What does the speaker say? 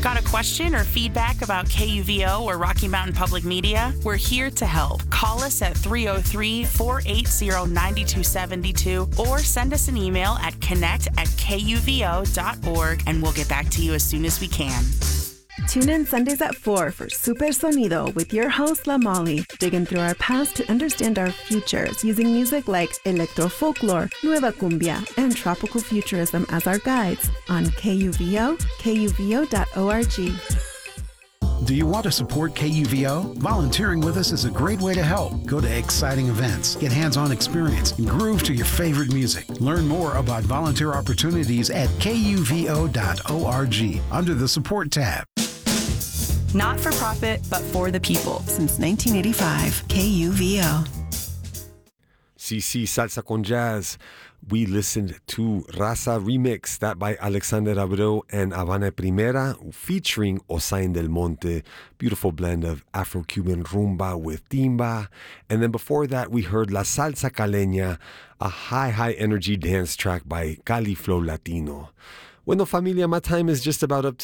Got a question or feedback about KUVO or Rocky Mountain Public Media? We're here to help. Call us at 303-480-9272 or send us an email at connect@kuvo.org and we'll get back to you as soon as we can. Tune in Sundays at 4 for Super Sonido with your host, La Molly, digging through our past to understand our futures using music like electro folklore, nueva cumbia, and tropical futurism as our guides on KUVO, kuvo.org. Do you want to support KUVO? Volunteering with us is a great way to help. Go to exciting events, get hands-on experience, and groove to your favorite music. Learn more about volunteer opportunities at kuvo.org under the Support tab. Not for profit, but for the people. Since 1985, KUVO. CC Salsa con Jazz. We listened to Raza Remix, that by Alexander Abreu and Habana Primera, featuring Osain del Monte. Beautiful blend of Afro-Cuban rumba with timba. And then before that, we heard La Salsa Caleña, a high energy dance track by Cali Flow Latino. Bueno, familia, my time is just about up